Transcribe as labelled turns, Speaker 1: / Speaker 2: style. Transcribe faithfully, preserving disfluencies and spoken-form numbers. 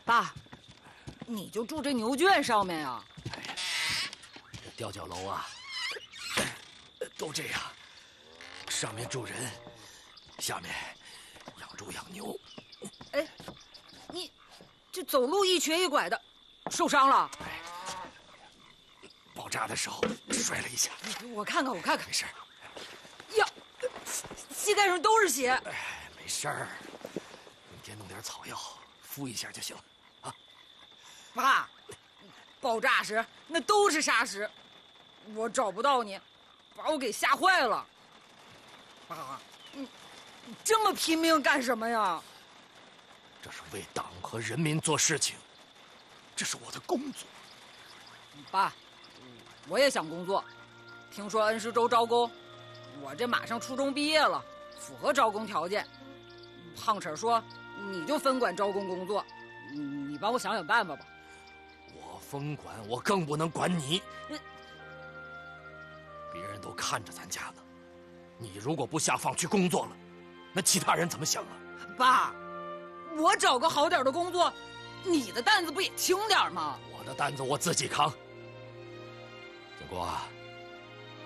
Speaker 1: 爸，你就住这牛圈上面呀？
Speaker 2: 哎，这吊脚楼啊，都这样，上面住人，下面养猪养牛。
Speaker 1: 哎，你这走路一瘸一拐的，受伤了？
Speaker 2: 哎，爆炸的时候摔了一下。
Speaker 1: 我看看，我看看，
Speaker 2: 没事。
Speaker 1: 呀，膝盖上都是血。
Speaker 2: 哎，没事儿，明天弄点草药敷一下就行了。啊，
Speaker 1: 爸，爆炸时那都是沙石，我找不到你，把我给吓坏了。爸，你你这么拼命干什么呀？
Speaker 2: 这是为党和人民做事情，这是我的工作。
Speaker 1: 爸，我也想工作，听说恩施州招工，我这马上初中毕业了，符合招工条件。胖婶说你就分管招工工作，你帮我想想办法吧。
Speaker 2: 我分管，我更不能管你。
Speaker 1: 嗯，
Speaker 2: 别人都看着咱家呢，你如果不下放去工作了，那其他人怎么想啊？
Speaker 1: 爸，我找个好点的工作，你的担子不也轻点吗？
Speaker 2: 我的担子我自己扛。经过